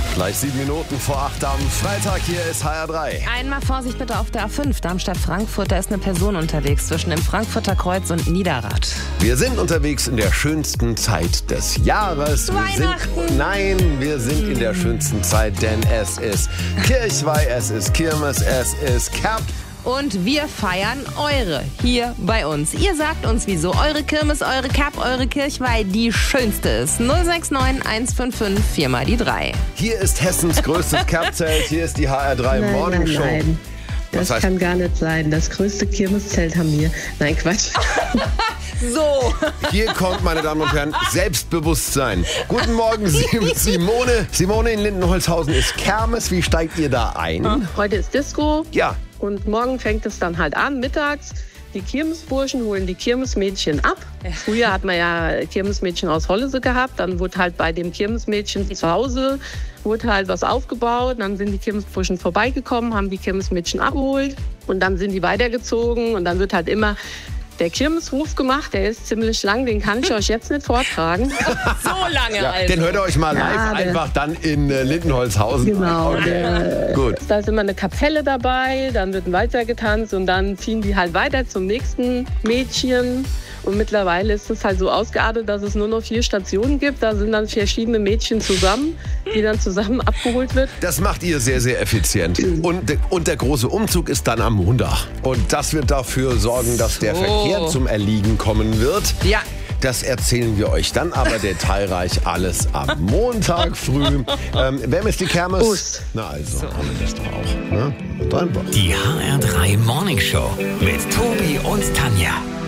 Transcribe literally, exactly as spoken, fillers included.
Gleich sieben Minuten vor acht am Freitag. Hier ist H R drei. Einmal Vorsicht bitte auf der A fünf, Darmstadt-Frankfurt. Da ist eine Person unterwegs zwischen dem Frankfurter Kreuz und Niederrad. Wir sind unterwegs in der schönsten Zeit des Jahres. Wir Weihnachten. Sind, nein, wir sind in der schönsten Zeit, denn es ist Kirchweih, es ist Kirmes, es ist Kerb. Und wir feiern eure hier bei uns. Ihr sagt uns, wieso eure Kirmes, eure Kerb, eure Kirchweih die schönste ist. null sechs neun eins fünf fünf vier mal die drei. Hier ist Hessens größtes Kerbzelt. Hier ist die H R drei Nein, Morning nein, Show. nein. Das Was heißt- kann gar nicht sein. Das größte Kirmeszelt haben wir. Nein, Quatsch. So. Hier kommt, meine Damen und Herren, Selbstbewusstsein. Guten Morgen, Sim- Simone. Simone in Lindenholzhausen ist Kermes. Wie steigt ihr da ein? Heute ist Disco Ja. und morgen fängt es dann halt an, mittags. Die Kirmesburschen holen die Kirmesmädchen ab. Früher hat man ja Kirmesmädchen aus Hollese gehabt. Dann wurde halt bei dem Kirmesmädchen zu Hause wurde halt was aufgebaut. Dann sind die Kirmesburschen vorbeigekommen, haben die Kirmesmädchen abgeholt. Und dann sind die weitergezogen. Und dann wird halt immer der Kirmesruf gemacht. Der ist ziemlich lang, den kann ich euch jetzt nicht vortragen. So lange, Ja, also. den hört ihr euch mal live Ja, der- einfach dann in äh, Lindenholzhausen. Genau. Okay. Der, Gut. Da ist immer eine Kapelle dabei, dann wird weiter getanzt und dann ziehen die halt weiter zum nächsten Mädchen. Und mittlerweile ist es halt so ausgeartet, dass es nur noch vier Stationen gibt. Da sind dann verschiedene Mädchen zusammen, die dann zusammen abgeholt wird. Das macht ihr sehr, sehr effizient. Und, de- und der große Umzug ist dann am Montag. Und das wird dafür sorgen, dass der So. Verkehr zum Erliegen kommen wird. Ja. Das erzählen wir euch dann aber detailreich alles am Montag früh. Ähm, wem ist die Kermes? Bus. Na also, haben wir das doch auch. Ne? Und dann Die H R drei Morning Show mit Tobi und Tanja.